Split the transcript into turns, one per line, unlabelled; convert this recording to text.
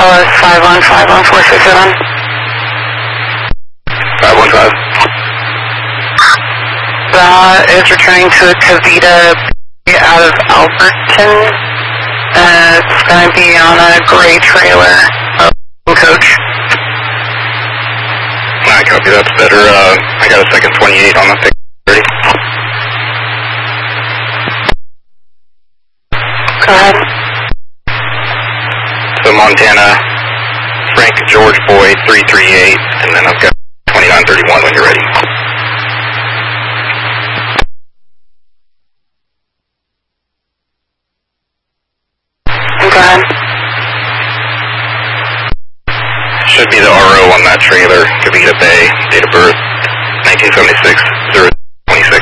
Dallas 5151467.
515.
That is returning to a Kavita out of Alberton. It's going to be on a gray trailer. Coach.
I copy, that's better. I got a second 28 on the pick. Ready?
Go ahead.
So Montana, Frank George Boy 338, and then I've got 2931 when you're ready.
Go ahead.
Should be the RO on that trailer, Kavita Bay, date of birth 1976, 0.